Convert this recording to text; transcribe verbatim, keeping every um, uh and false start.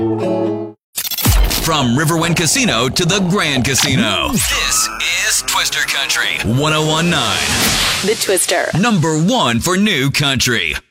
From Riverwind Casino to the Grand Casino, this is Twister Country one oh one point nine. The Twister. Number one for new country.